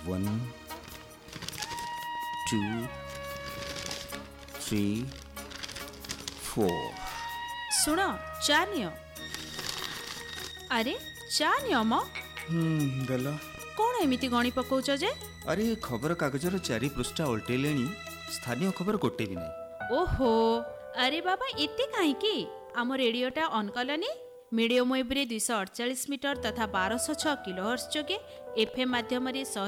1 2 3 4 ଶୁଣ ଚା ନିଅ। ଆରେ ଚା ନିଅ ମ। ଦେଲ। କ'ଣ ଏମିତି ଗଣି ପକାଉଛ ଯେ? ଆରେ ଖବର କାଗଜର 4 ପୃଷ୍ଠା ଓଲଟେଇଲେଣି, ସ୍ଥାନୀୟ ଖବର ଗୋଟେ ବି ନାହିଁ। ଓହୋ, ଆରେ ବାବା ଏତେ କାହିଁକି? ଆମ ରେଡ଼ିଓଟା ଅନ୍ କଲନି? ମିଡ଼ିୟମ୍ ୱେବ୍ରେ 248 ମିଟର ତଥା 1206 କିଲୋହର୍ଟ୍ଜ ଯୋଗେ FM ମାଧ୍ୟମରେ